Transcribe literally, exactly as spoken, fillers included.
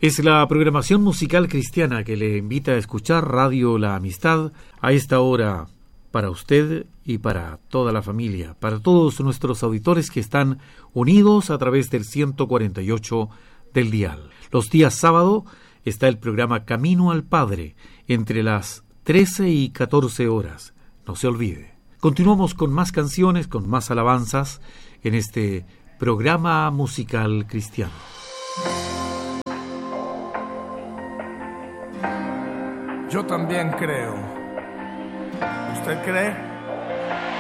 Es la programación musical cristiana que le invita a escuchar Radio La Amistad a esta hora para usted y para toda la familia, para todos nuestros auditores que están unidos a través del ciento cuarenta y ocho del dial. Los días sábado está el programa Camino al Padre entre las trece y catorce horas. No se olvide. Continuamos con más canciones, con más alabanzas en este programa musical cristiano. Yo también creo. ¿Usted cree?